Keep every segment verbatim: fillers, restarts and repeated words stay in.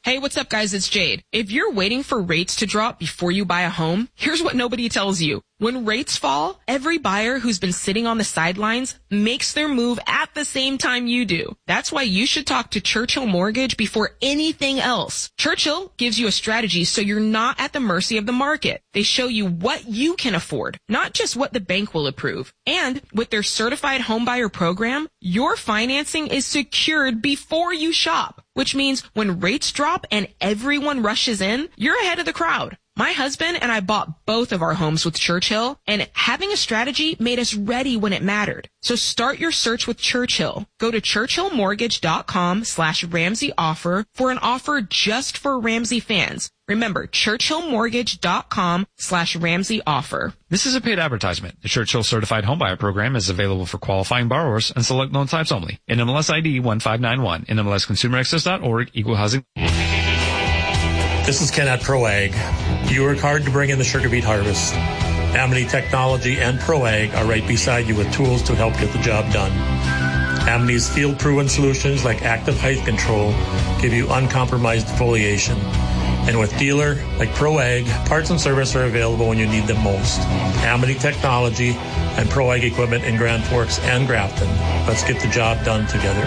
Hey, what's up, guys? It's Jade. If you're waiting for rates to drop before you buy a home, here's what nobody tells you. When rates fall, every buyer who's been sitting on the sidelines makes their move at the same time you do. That's why you should talk to Churchill Mortgage before anything else. Churchill gives you a strategy so you're not at the mercy of the market. They show you what you can afford, not just what the bank will approve. And with their certified homebuyer program, your financing is secured before you shop, which means when rates drop and everyone rushes in, you're ahead of the crowd. My husband and I bought both of our homes with Churchill, and having a strategy made us ready when it mattered. So start your search with Churchill. Go to churchillmortgage.com slash Ramsey offer for an offer just for Ramsey fans. Remember, churchillmortgage.com slash Ramsey offer. This is a paid advertisement. The Churchill Certified Homebuyer Program is available for qualifying borrowers and select loan types only. N M L S I D one five nine one. N M L S consumer access dot org. Equal housing. This is Ken at ProAg. You work hard to bring in the sugar beet harvest. Amity Technology and ProAg are right beside you with tools to help get the job done. Amity's field-proven solutions like active height control give you uncompromised foliation. And with dealer like ProAg, parts and service are available when you need them most. Amity Technology and ProAg equipment in Grand Forks and Grafton. Let's get the job done together.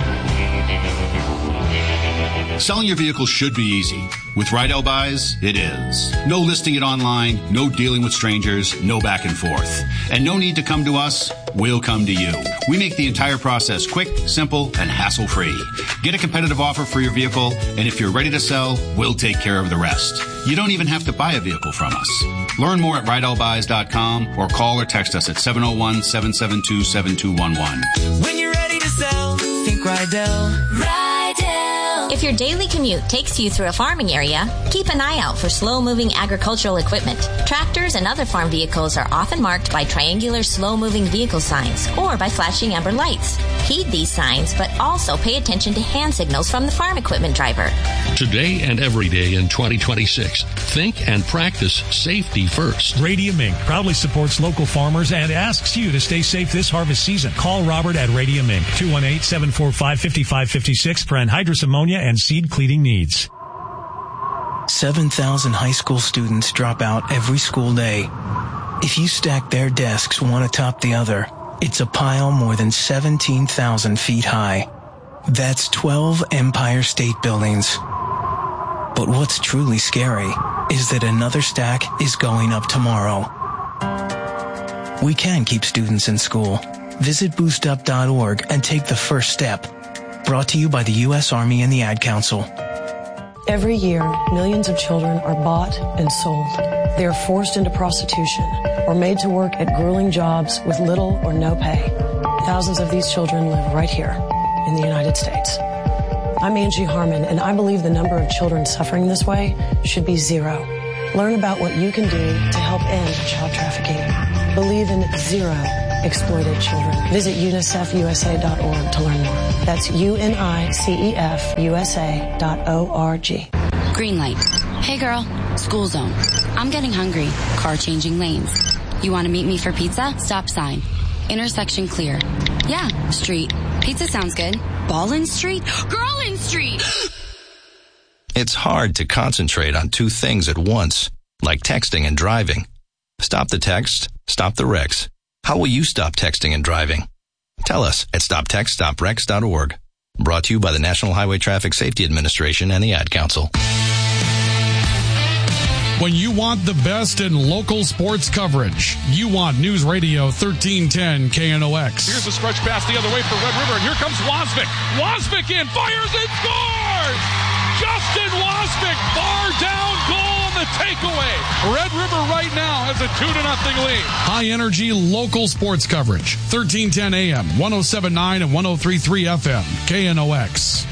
Selling your vehicle should be easy. With Rydell Buys, it is. No listing it online, no dealing with strangers, no back and forth. And no need to come to us, we'll come to you. We make the entire process quick, simple, and hassle-free. Get a competitive offer for your vehicle, and if you're ready to sell, we'll take care of the rest. You don't even have to buy a vehicle from us. Learn more at rydell buys dot com or call or text us at seven oh one, seven seven two, seven two one one. When you're ready to sell, think Rydell. Rydell. If your daily commute takes you through a farming area, keep an eye out for slow-moving agricultural equipment. Tractors and other farm vehicles are often marked by triangular slow-moving vehicle signs or by flashing amber lights. Heed these signs, but also pay attention to hand signals from the farm equipment driver. Today and every day in twenty twenty-six, think and practice safety first. Radium Incorporated proudly supports local farmers and asks you to stay safe this harvest season. Call Robert at Radium Incorporated, two one eight, seven four five, five five five six for anhydrous ammonia and seed cleaning needs. seven thousand high school students drop out every school day. If you stack their desks one atop the other, it's a pile more than seventeen thousand feet high. That's twelve Empire State Buildings. But what's truly scary is that another stack is going up tomorrow. We can keep students in school. Visit boost up dot org and take the first step. Brought to you by the U S Army and the Ad Council. Every year, millions of children are bought and sold. They are forced into prostitution or made to work at grueling jobs with little or no pay. Thousands of these children live right here in the United States. I'm Angie Harmon, and I believe the number of children suffering this way should be zero. Learn about what you can do to help end child trafficking. Believe in zero exploited children. Visit unicef u s a dot org to learn more. That's U N I C E F U S A dot O R G. Green light. Hey girl, school zone. I'm getting hungry. Car changing lanes. You want to meet me for pizza? Stop sign. Intersection clear. Yeah, street. Pizza sounds good. Ballin Street? Girlin Street! It's hard to concentrate on two things at once, like texting and driving. Stop the text, stop the wrecks. How will you stop texting and driving? Tell us at stop text stop wrecks dot org. Brought to you by the National Highway Traffic Safety Administration and the Ad Council. When you want the best in local sports coverage, you want News Radio thirteen ten K N O X. Here's a stretch pass the other way for Red River, and here comes Wasvik. Wasvik in, fires and scores! Justin Wasvik, bar down goal on the takeaway. Red River right now has a two to nothing lead. High energy local sports coverage. thirteen ten A M, one oh seven point nine and one oh three point three F M. K N O X.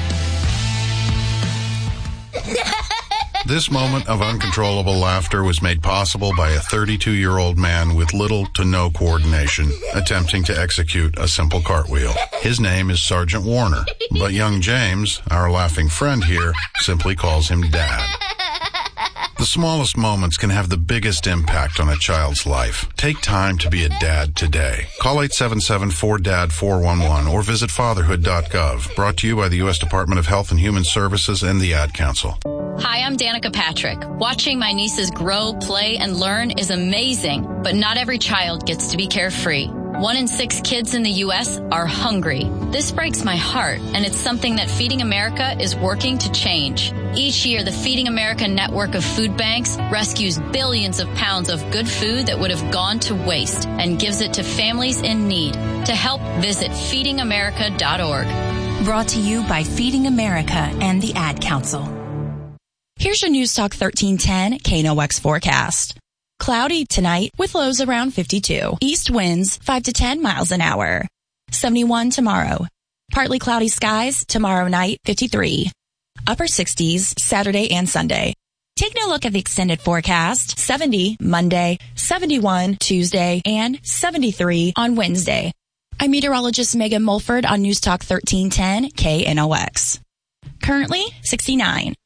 This moment of uncontrollable laughter was made possible by a thirty-two-year-old man with little to no coordination attempting to execute a simple cartwheel. His name is Sergeant Warner, but young James, our laughing friend here, simply calls him Dad. The smallest moments can have the biggest impact on a child's life. Take time to be a dad today. Call eight seven seven, four D A D, four one one or visit fatherhood dot gov. Brought to you by the U S Department of Health and Human Services and the Ad Council. Hi, I'm Danica Patrick. Watching my nieces grow, play, and learn is amazing, but not every child gets to be carefree. One in six kids in the U S are hungry. This breaks my heart, and it's something that Feeding America is working to change. Each year, the Feeding America network of food banks rescues billions of pounds of good food that would have gone to waste and gives it to families in need. To help, visit feeding america dot org. Brought to you by Feeding America and the Ad Council. Here's your News Talk thirteen ten K N O X forecast. Cloudy tonight with lows around fifty-two. East winds five to ten miles an hour. seventy-one tomorrow. Partly cloudy skies tomorrow night, fifty-three. Upper sixties Saturday and Sunday. Taking a look at the extended forecast, seventy Monday, seventy-one Tuesday, and seventy-three on Wednesday. I'm meteorologist Megan Mulford on News Talk thirteen ten K N O X. Currently sixty-nine.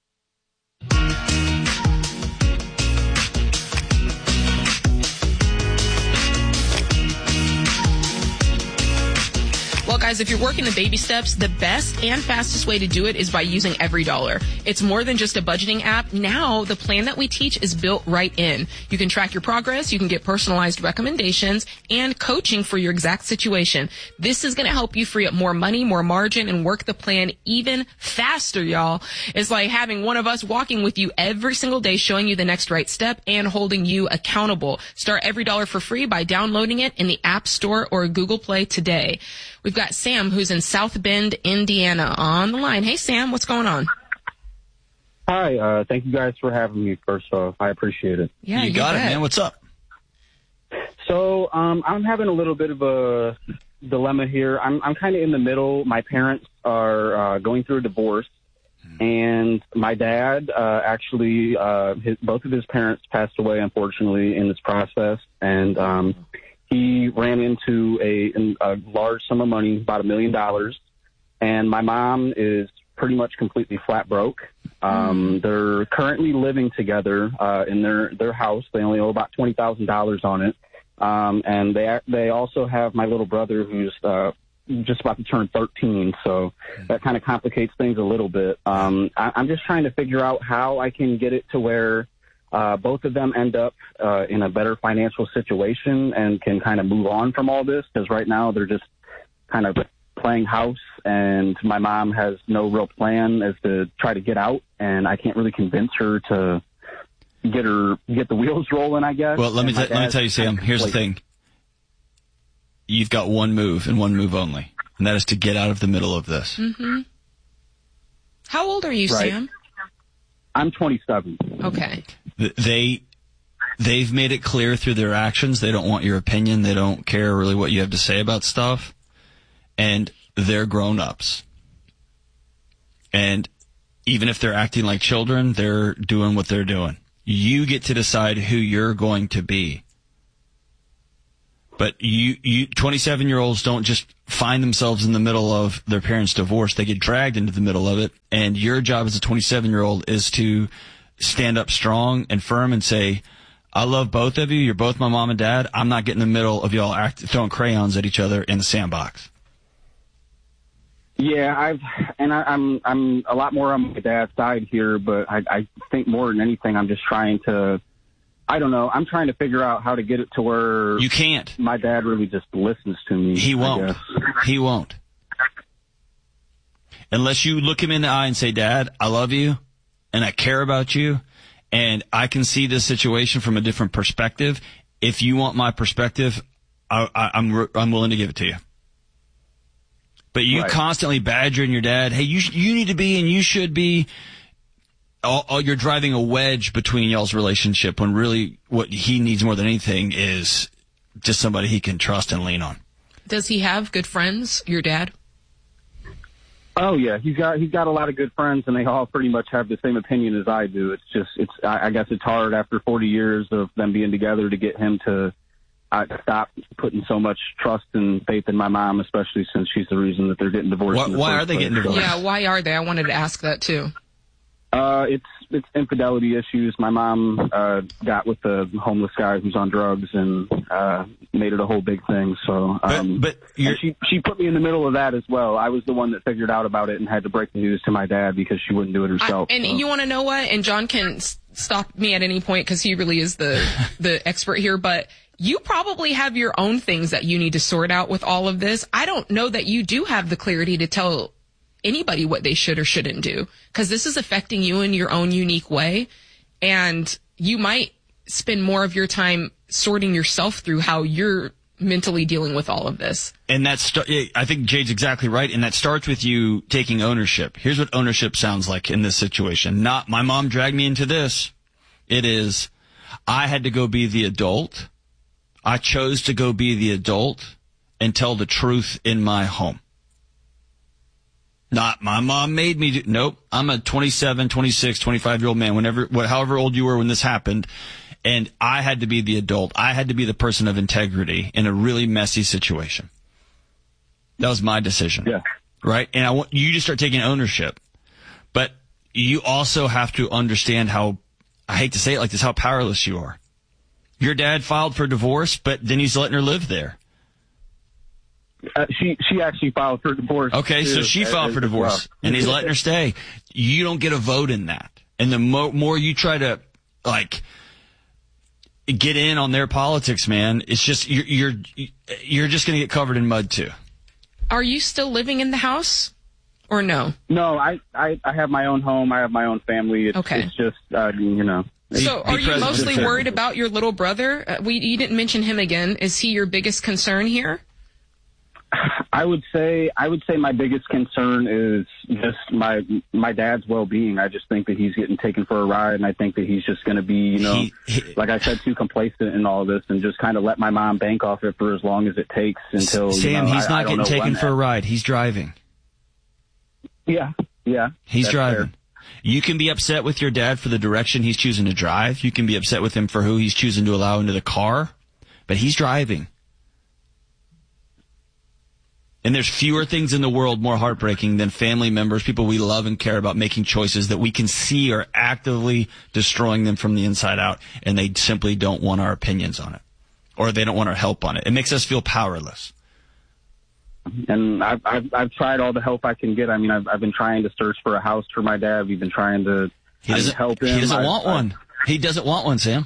Well, guys, if you're working the baby steps, the best and fastest way to do it is by using EveryDollar. It's more than just a budgeting app. Now, the plan that we teach is built right in. You can track your progress, you can get personalized recommendations, and coaching for your exact situation. This is going to help you free up more money, more margin, and work the plan even faster, y'all. It's like having one of us walking with you every single day, showing you the next right step and holding you accountable. Start EveryDollar for free by downloading it in the App Store or Google Play today. We've got Sam, who's in South Bend, Indiana, on the line. Hey, Sam, what's going on? Hi, uh, thank you guys for having me, first off. I appreciate it. Yeah, you, you got bet. it, man. What's up? So, um, I'm having a little bit of a dilemma here. I'm, I'm kind of in the middle. My parents are uh, going through a divorce, and my dad uh, actually, uh, his, both of his parents passed away, unfortunately, in this process, and um he ran into a, a large sum of money, about a million dollars, and my mom is pretty much completely flat broke. Um, mm. They're currently living together uh, in their, their house. They only owe about twenty thousand dollars on it, um, and they they also have my little brother who's uh, just about to turn thirteen, so that kind of complicates things a little bit. Um, I, I'm just trying to figure out how I can get it to where Uh, both of them end up uh, in a better financial situation and can kind of move on from all this, because right now they're just kind of playing house, and my mom has no real plan as to try to get out, and I can't really convince her to get her get the wheels rolling, I guess. Well, let me, t- let me tell you, Sam, here's the thing. You've got one move and one move only, and that is to get out of the middle of this. Mm-hmm. How old are you, right. Sam? I'm twenty-seven. Okay. They, they've made it clear through their actions they don't want your opinion. They don't care really what you have to say about stuff. And they're grown-ups. And even if they're acting like children, they're doing what they're doing. You get to decide who you're going to be. But you, you, twenty-seven-year-olds don't just find themselves in the middle of their parents' divorce. They get dragged into the middle of it. And your job as a twenty-seven-year-old is to stand up strong and firm and say, I love both of you. You're both my mom and dad. I'm not getting in the middle of y'all act, throwing crayons at each other in the sandbox. Yeah, I've, and I, I'm, I'm a lot more on my dad's side here, but I, I think more than anything, I'm just trying to, I don't know. I'm trying to figure out how to get it to where you can't. My dad really just listens to me. He won't. He won't. Unless you look him in the eye and say, Dad, I love you and I care about you and I can see this situation from a different perspective. If you want my perspective, I, I, I'm I'm willing to give it to you. But you right. constantly badgering your dad, hey, you you need to be and you should be. All, all, you're driving a wedge between y'all's relationship when really what he needs more than anything is just somebody he can trust and lean on. Does he have good friends, your dad? Oh yeah, he's got he's got a lot of good friends, and they all pretty much have the same opinion as I do. It's just it's I, I guess it's hard after forty years of them being together to get him to uh, stop putting so much trust and faith in my mom, especially since she's the reason that they're getting divorced. Why, in the why first are they place. getting divorced? Yeah, why are they? I wanted to ask that too. Uh, it's it's infidelity issues. My mom uh, got with the homeless guy who's on drugs and uh, made it a whole big thing. So, um, but, but and she she put me in the middle of that as well. I was the one that figured out about it and had to break the news to my dad because she wouldn't do it herself. I, and so. you want to know what? And John can s- stop me at any point because he really is the the expert here. But you probably have your own things that you need to sort out with all of this. I don't know that you do have the clarity to tell anybody what they should or shouldn't do, because this is affecting you in your own unique way. And you might spend more of your time sorting yourself through how you're mentally dealing with all of this. And that's, I think Jade's exactly right. And that starts with you taking ownership. Here's what ownership sounds like in this situation. Not, my mom dragged me into this. It is, I had to go be the adult. I chose to go be the adult and tell the truth in my home. Not, my mom made me do, nope. I'm a twenty-seven, twenty-six, twenty-five year old man, whenever, what, however old you were when this happened. And I had to be the adult. I had to be the person of integrity in a really messy situation. That was my decision. Yeah. Right? And I want you to start taking ownership. But you also have to understand how, I hate to say it like this, how powerless you are. Your dad filed for divorce, but then he's letting her live there. Uh, she she actually filed for divorce. Okay, too, so she filed as, for divorce, well. and he's letting her stay. You don't get a vote in that. And the mo- more you try to, like, get in on their politics, man, it's just, you're you're, you're just going to get covered in mud, too. Are you still living in the house or no? No, I, I, I have my own home. I have my own family. It's, Okay. it's just, uh, you know. So are you mostly worried about your little brother? Uh, we You didn't mention him again. Is he your biggest concern here? I would say I would say my biggest concern is just my my dad's well-being. I just think that he's getting taken for a ride, and I think that he's just going to be, you know, he, he, like I said, too complacent in all this, and just kind of let my mom bank off it for as long as it takes until. Sam, you know, he's I, not I getting taken for a ride. He's driving. Yeah, yeah. He's driving. Fair. You can be upset with your dad for the direction he's choosing to drive. You can be upset with him for who he's choosing to allow into the car, but he's driving. And there's fewer things in the world more heartbreaking than family members, people we love and care about, making choices that we can see are actively destroying them from the inside out, and they simply don't want our opinions on it, or they don't want our help on it. It makes us feel powerless. And I've, I've, I've tried all the help I can get. I mean, I've, I've been trying to search for a house for my dad. We've been trying to he doesn't, help him. He doesn't I, want I, one. He doesn't want one, Sam.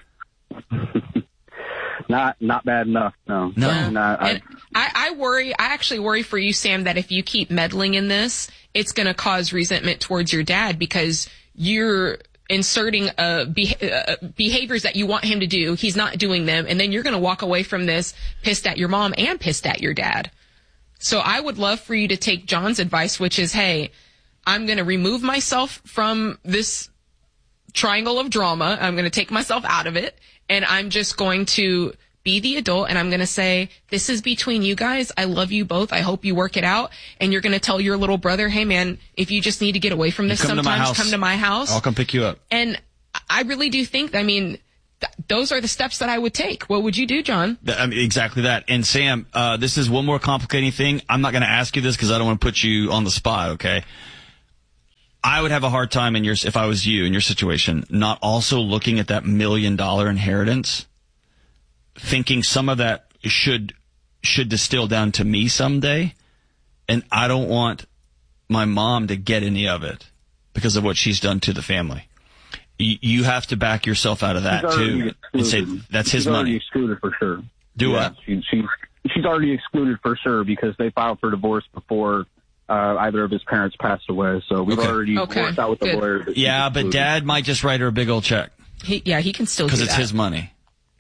Not not bad enough, no. No. Not, I, I, I worry, I actually worry for you, Sam, that if you keep meddling in this, it's going to cause resentment towards your dad because you're inserting uh, be- uh, behaviors that you want him to do. He's not doing them. And then you're going to walk away from this pissed at your mom and pissed at your dad. So I would love for you to take John's advice, which is, hey, I'm going to remove myself from this triangle of drama. I'm going to take myself out of it. And I'm just going to be the adult, and I'm going to say, this is between you guys. I love you both. I hope you work it out. And you're going to tell your little brother, hey, man, if you just need to get away from this come sometimes, come to my house. I'll come pick you up. And I really do think, I mean, th- those are the steps that I would take. What would you do, John? I mean, exactly that. And Sam, uh, this is one more complicating thing. I'm not going to ask you this because I don't want to put you on the spot, okay? I would have a hard time in your, if I was you in your situation, not also looking at that million dollar inheritance, thinking some of that should, should distill down to me someday. And I don't want my mom to get any of it because of what she's done to the family. You, you have to back yourself out of that too and say that's his she's already money. Excluded for sure. Do yeah, what? She, she's, she's already excluded for sure because they filed for divorce before Uh, either of his parents passed away, so we've Okay. already Okay. worked out with the Good. lawyer. that Yeah, he's but excluded. Dad might just write her a big old check He, yeah, he can still do because that. it's his money.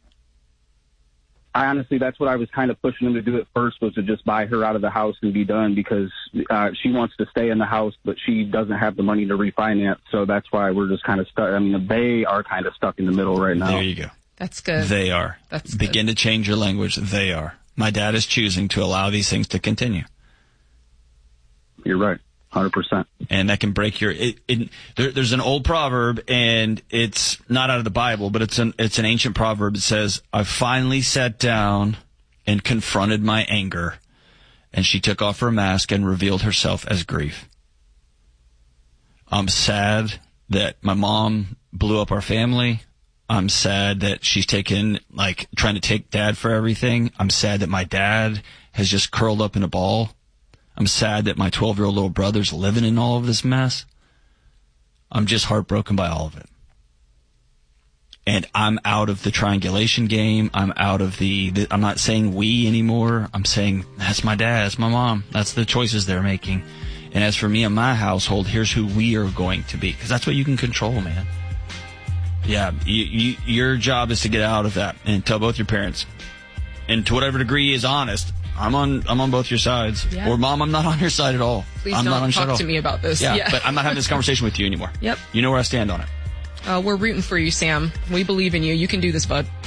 I honestly, that's what I was kind of pushing him to do at first, was to just buy her out of the house and be done, because uh, she wants to stay in the house, but she doesn't have the money to refinance. So that's why we're just kind of stuck. I mean, they are kind of stuck in the middle right now. There you go. That's good. They are. That's Begin to change your language. They are. My dad is choosing to allow these things to continue. You're right. one hundred percent. And that can break your, it, it, there, there's an old proverb, and it's not out of the Bible, but it's an, it's an ancient proverb. It says, I finally sat down and confronted my anger, and she took off her mask and revealed herself as grief. I'm sad that my mom blew up our family. I'm sad that she's taken, like, trying to take dad for everything. I'm sad that my dad has just curled up in a ball. I'm sad that my twelve-year-old little brother's living in all of this mess. I'm just heartbroken by all of it. And I'm out of the triangulation game. I'm out of the, the, I'm not saying we anymore. I'm saying that's my dad, that's my mom. That's the choices they're making. And as for me and my household, here's who we are going to be. Because that's what you can control, man. Yeah, you, you, your job is to get out of that and tell both your parents. And to whatever degree is honest, I'm on I'm on both your sides. Yeah. Or, Mom, I'm not on your side at all. Please I'm don't not on your side talk at all. to me about this. Yeah, Yeah. but I'm not having this conversation with you anymore. Yep. You know where I stand on it. Uh, we're rooting for you, Sam. We believe in you. You can do this, bud.